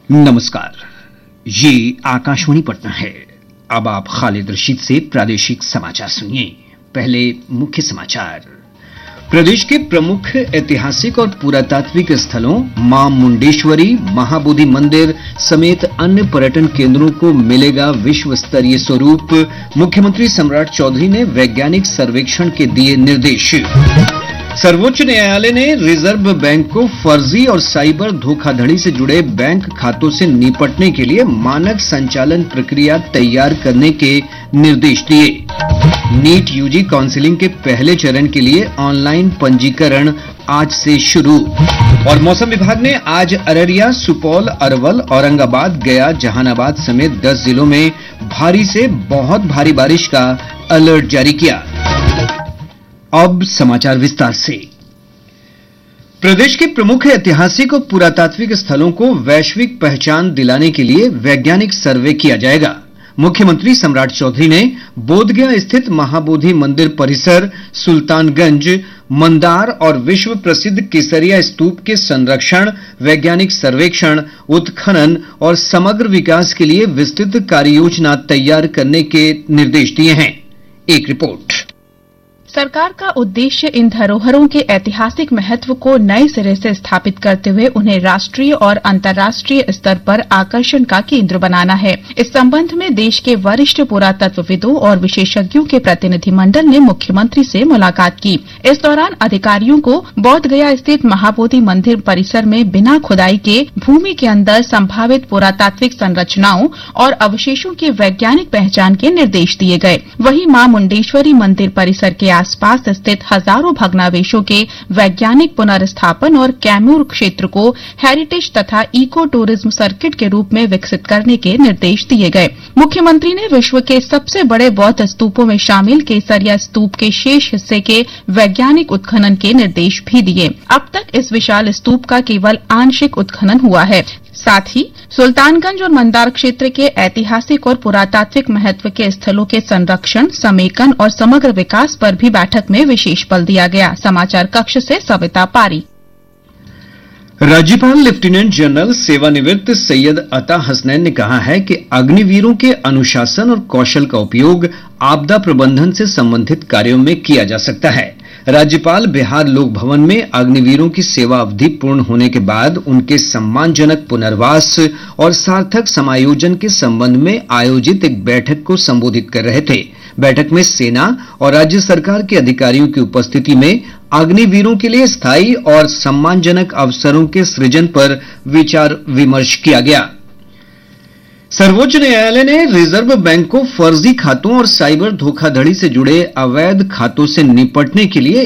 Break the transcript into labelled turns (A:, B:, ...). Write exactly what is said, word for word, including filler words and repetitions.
A: नमस्कार, ये आकाशवाणी पटना है। अब आप खालिद रशीद से प्रादेशिक समाचार सुनिए। पहले मुख्य समाचार। प्रदेश के प्रमुख ऐतिहासिक और पुरातात्विक स्थलों मां मुंडेश्वरी, महाबोधि मंदिर समेत अन्य पर्यटन केंद्रों को मिलेगा विश्व स्तरीय स्वरूप। मुख्यमंत्री सम्राट चौधरी ने वैज्ञानिक सर्वेक्षण के दिए निर्देश। सर्वोच्च न्यायालय ने रिजर्व बैंक को फर्जी और साइबर धोखाधड़ी से जुड़े बैंक खातों से निपटने के लिए मानक संचालन प्रक्रिया तैयार करने के निर्देश दिए। नीट यूजी काउंसिलिंग के पहले चरण के लिए ऑनलाइन पंजीकरण आज से शुरू। और मौसम विभाग ने आज अररिया, सुपौल, अरवल, औरंगाबाद, गया, जहानाबाद समेत दस जिलों में भारी से बहुत भारी बारिश का अलर्ट जारी किया। अब समाचार विस्तार से। प्रदेश के प्रमुख ऐतिहासिक और पुरातात्विक स्थलों को वैश्विक पहचान दिलाने के लिए वैज्ञानिक सर्वे किया जाएगा। मुख्यमंत्री सम्राट चौधरी ने बोधगया स्थित महाबोधि मंदिर परिसर, सुल्तानगंज, मंदार और विश्व प्रसिद्ध केसरिया स्तूप के संरक्षण, वैज्ञानिक सर्वेक्षण, उत्खनन और समग्र विकास के लिए विस्तृत कार्ययोजना तैयार करने के निर्देश दिए हैं। एक रिपोर्ट।
B: सरकार का उद्देश्य इन धरोहरों के ऐतिहासिक महत्व को नए सिरे से स्थापित करते हुए उन्हें राष्ट्रीय और अंतर्राष्ट्रीय स्तर पर आकर्षण का केंद्र बनाना है। इस संबंध में देश के वरिष्ठ पुरातत्वविदों और विशेषज्ञों के प्रतिनिधिमंडल ने मुख्यमंत्री से मुलाकात की। इस दौरान अधिकारियों को बोधगया स्थित महाबोधि मंदिर परिसर में बिना खुदाई के भूमि के अंदर संभावित पुरातात्विक संरचनाओं और अवशेषों की वैज्ञानिक पहचान के निर्देश दिए गए। वहीं मां मुंडेश्वरी मंदिर परिसर के आसपास स्थित हजारों भग्नावशेषों के वैज्ञानिक पुनर्स्थापन और कैमूर क्षेत्र को हेरिटेज तथा इको टूरिज्म सर्किट के रूप में विकसित करने के निर्देश दिए गए। मुख्यमंत्री ने विश्व के सबसे बड़े बौद्ध स्तूपों में शामिल केसरिया स्तूप के शेष हिस्से के वैज्ञानिक उत्खनन के निर्देश भी दिए। अब तक इस विशाल स्तूप का केवल आंशिक उत्खनन हुआ है। साथ ही सुल्तानगंज और मंदार क्षेत्र के ऐतिहासिक और पुरातात्विक महत्व के स्थलों के संरक्षण, समेकन और समग्र विकास पर भी बैठक में विशेष बल दिया गया। समाचार कक्ष से सविता पारी।
A: राज्यपाल लेफ्टिनेंट जनरल सेवानिवृत्त सैयद अता हसनैन ने कहा है कि अग्निवीरों के अनुशासन और कौशल का उपयोग आपदा प्रबंधन से संबंधित कार्यों में किया जा सकता है। राज्यपाल बिहार लोक भवन में अग्निवीरों की सेवा अवधि पूर्ण होने के बाद उनके सम्मानजनक पुनर्वास और सार्थक समायोजन के संबंध में आयोजित एक बैठक को संबोधित कर रहे थे। बैठक में सेना और राज्य सरकार के अधिकारियों की उपस्थिति में अग्निवीरों के लिए स्थायी और सम्मानजनक अवसरों के सृजन पर विचार विमर्श किया गया। सर्वोच्च न्यायालय ने रिजर्व बैंक को फर्जी खातों और साइबर धोखाधड़ी से जुड़े अवैध खातों से निपटने के लिए